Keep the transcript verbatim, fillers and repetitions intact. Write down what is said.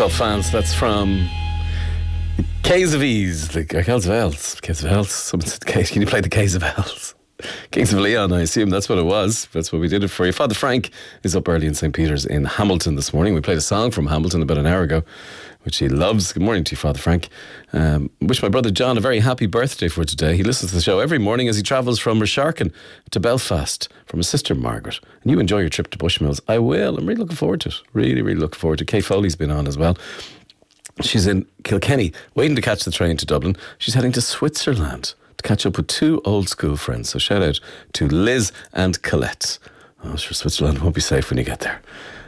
called Fans. That's from K's of E's, the K's of L's. K's of L's. Someone said, can you play the K's of L's? Kings of Leon, I assume that's what it was. That's what we did it for you. Father Frank is up early in Saint Peter's in Hamilton this morning. We played a song from Hamilton about an hour ago, which he loves. Good morning to you, Father Frank. Um, wish my brother John a very happy birthday for today. He listens to the show every morning as he travels from Resharkin to Belfast from his sister Margaret. And you enjoy your trip to Bushmills. I will. I'm really looking forward to it. Really, really looking forward to it. Kay Foley's been on as well. She's in Kilkenny, waiting to catch the train to Dublin. She's heading to Switzerland to catch up with two old school friends. So shout out to Liz and Colette. Oh, sure, Switzerland won't be safe when you get there.